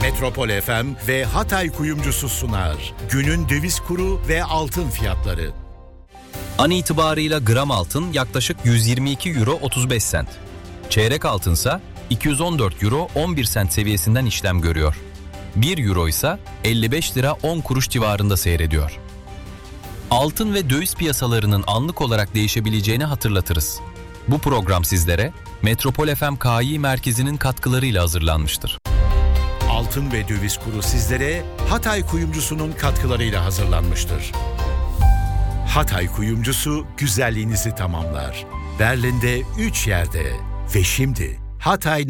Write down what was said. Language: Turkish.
Metropol FM ve Hatay Kuyumcusu sunar. Günün döviz kuru ve altın fiyatları. An itibarıyla gram altın yaklaşık 122 euro 35 sent. Çeyrek altınsa 214 euro 11 sent seviyesinden işlem görüyor. 1 euro ise 55 lira 10 kuruş civarında seyrediyor. Altın ve döviz piyasalarının anlık olarak değişebileceğini hatırlatırız. Bu program sizlere Metropol FM KI merkezinin katkılarıyla hazırlanmıştır. Altın ve döviz kuru sizlere Hatay Kuyumcusu'nun katkılarıyla hazırlanmıştır. Hatay Kuyumcusu güzelliğinizi tamamlar. Berlin'de 3 yerde ve şimdi hatay.com